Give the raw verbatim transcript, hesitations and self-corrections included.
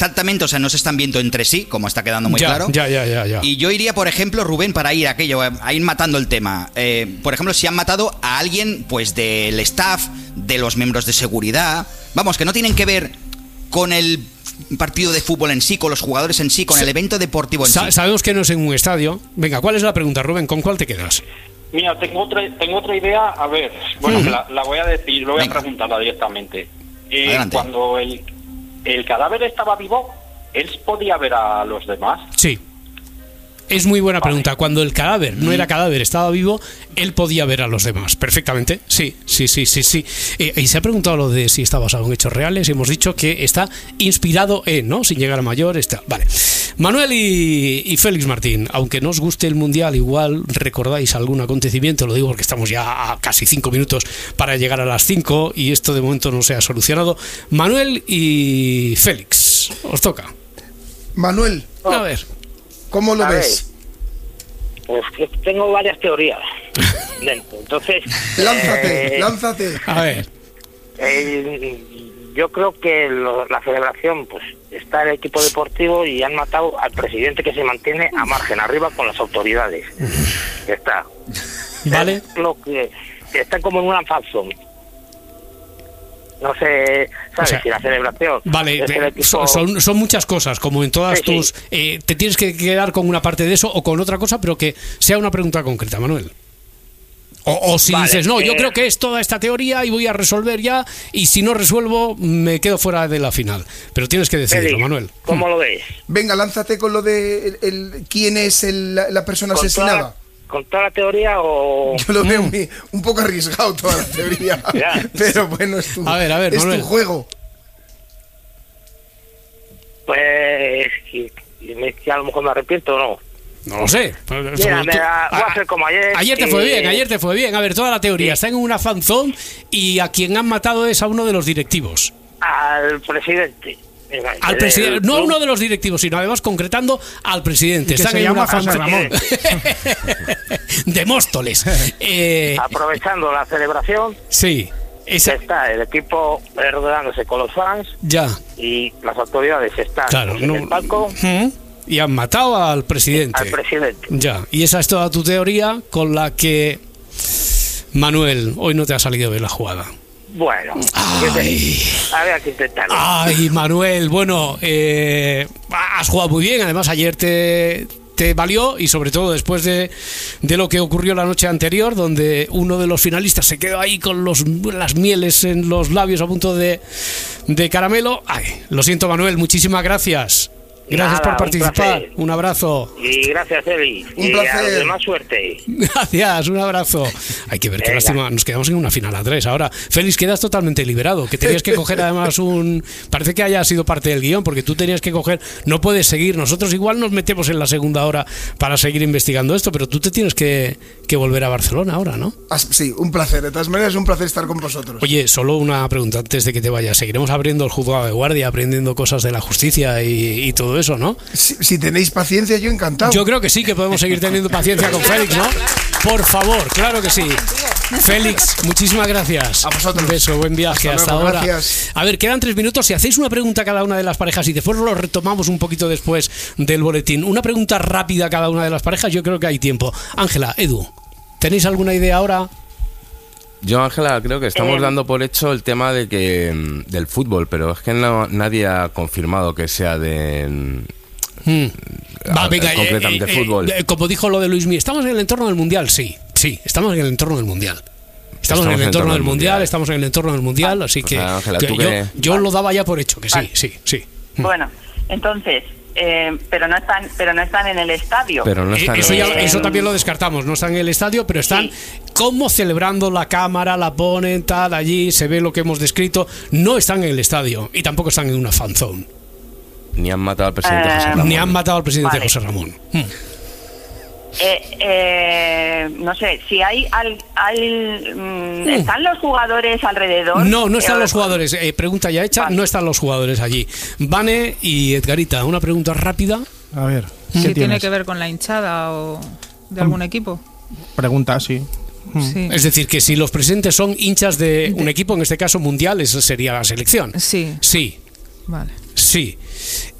exactamente, o sea, no se están viendo entre sí, como está quedando muy ya, claro. Ya, ya, ya, ya. Y yo iría, por ejemplo, Rubén, para ir a aquello, a ir matando el tema. Eh, por ejemplo, si han matado a alguien, pues del staff, de los miembros de seguridad, vamos, que no tienen que ver con el partido de fútbol en sí, con los jugadores en sí, con sí. el evento deportivo en Sa- sí. Sabemos que no es en un estadio. Venga, ¿cuál es la pregunta, Rubén? ¿Con cuál te quedas? Mira, tengo otra, tengo otra idea. A ver, bueno, Mm. la, la voy a decir, lo voy Venga. a preguntarla directamente. Eh, Adelante. cuando el, el cadáver estaba vivo, ¿él podía ver a los demás? Sí. Es muy buena Vale. pregunta. Cuando el cadáver no era cadáver, estaba vivo, él podía ver a los demás perfectamente. Sí, sí, sí, sí, sí. Eh, y se ha preguntado lo de si está basado en hechos reales y hemos dicho que está inspirado en, ¿no? Sin llegar a mayor, está. Vale. Manuel y, y Félix Martín, aunque no os guste el Mundial, igual recordáis algún acontecimiento, lo digo porque estamos ya a casi cinco minutos para llegar a las cinco y esto de momento no se ha solucionado. Manuel y Félix, os toca. Manuel, A ver. ¿cómo lo A ves? Pues que tengo varias teorías dentro. Entonces, Lánzate, eh, lánzate. A ver. eh, yo creo que lo- la federación, pues está el equipo deportivo y han matado al presidente, que se mantiene a margen, arriba con las autoridades. Que está. Vale. Es lo que, que está como en una falsón. No sé, ¿sabes? O sea, si la celebración. Vale, es el de- equipo- son, son, son muchas cosas, como en todas Sí, sí. tus... eh, te tienes que quedar con una parte de eso o con otra cosa, pero que sea una pregunta concreta, Manuel. O, o si Vale, dices, no, yo eh, creo que es toda esta teoría y voy a resolver ya, y si no resuelvo, me quedo fuera de la final. Pero tienes que decidirlo, Félix, Manuel. ¿cómo lo ves? Venga, lánzate con lo de el, el- quién es el- la, la persona ¿Con asesinada. toda, ¿Con toda la teoría o...? Yo lo veo muy- un poco arriesgado toda la teoría. Ya. Pero bueno, es tu, A ver, a ver, es Manuel. tu juego. Pues... y- y me- que a lo mejor me arrepiento o no. No lo sé. Mira, me da- voy a hacer como ayer, Ayer te que- fue bien, ayer te fue bien. A ver, toda la teoría Sí. está en una fanzón y a quien han matado es a uno de los directivos. Al presidente. Al El- presidente, el no a club. uno de los directivos, sino además concretando al presidente. Y que Están se en llama una José fanzón Ramón. de Móstoles. Eh, Aprovechando la celebración, sí, esa, está el equipo rodeándose con los fans ya, y las autoridades están claro. en No, el palco ¿Mm? Y han matado al presidente. al presidente. Ya, y esa es toda tu teoría con la que, Manuel, hoy no te ha salido bien la jugada. Bueno, Ay. había que intentarlo. Ay, Manuel, bueno, eh, has jugado muy bien, además ayer te, te valió y sobre todo después de, de lo que ocurrió la noche anterior, donde uno de los finalistas se quedó ahí con los, las mieles en los labios a punto de, de caramelo. Ay, lo siento, Manuel, muchísimas gracias. Gracias Nada, por un participar, placer. un, abrazo. Y gracias, Eli. Un y placer. a los demás, suerte. Gracias, un abrazo. Hay que ver, qué Venga. lástima, nos quedamos en una final a tres. Ahora, Félix, quedas totalmente liberado, que tenías que coger además un... Parece que haya sido parte del guión, porque tú tenías que coger... No puedes seguir, nosotros igual nos metemos en la segunda hora para seguir investigando esto, pero tú te tienes que, que volver a Barcelona ahora, ¿no? Ah, sí, un placer. De todas maneras, es un placer estar con vosotros. Oye, solo una pregunta antes de que te vayas. Seguiremos abriendo el juzgado de guardia, aprendiendo cosas de la justicia y, y todo eso, ¿no? Si, si tenéis paciencia, yo encantado. Yo creo que sí, que podemos seguir teniendo paciencia con Félix, ¿no? Por favor, claro que sí. Félix, muchísimas gracias. A vosotros. Un beso, buen viaje, Hasta hasta, luego, ahora. gracias. A ver, quedan tres minutos. Si hacéis una pregunta a cada una de las parejas y después lo retomamos un poquito después del boletín. Una pregunta rápida a cada una de las parejas, yo creo que hay tiempo. Ángela, Edu, ¿tenéis alguna idea ahora? Yo, Ángela, creo que estamos Eh, dando por hecho el tema de que mm, del fútbol, pero es que no, nadie ha confirmado que sea de... Hmm. Va, Ah, venga, concretamente fútbol. eh, como dijo lo de Luismi, ¿estamos en el entorno del Mundial? Sí, sí, estamos en el entorno del Mundial. Estamos, en el entorno del mundial, estamos en el entorno del Mundial, así que, sea, Ángela, que ¿tú yo, qué? yo lo daba ya por hecho, que sí, Vale. sí, sí. Bueno, entonces, eh, pero no están, pero no están en el estadio. Pero no Eh, está en eso, el- ya- Eh, eso también lo descartamos, no están en el estadio, pero están Sí. como celebrando la cámara, la ponen, tal, allí se ve lo que hemos descrito, no están en el estadio y tampoco están en una fanzone, Ni han matado al presidente Eh, José Ramón. ni han matado al presidente Vale. José Ramón. Hmm. Eh, eh, no sé, si hay, al, al- mm, ¿están los jugadores alrededor? No, no están Eh, los jugadores. Eh, pregunta ya hecha, Vale. no están los jugadores allí. Vane y Edgarita, una pregunta rápida. A ver, ¿qué Si tiene tienes? que ver con la hinchada o de algún equipo. Pregunta, sí. Sí. Es decir, que si los presentes son hinchas de un equipo, en este caso mundial, eso sería la selección. Sí, Sí, vale. sí. Sí.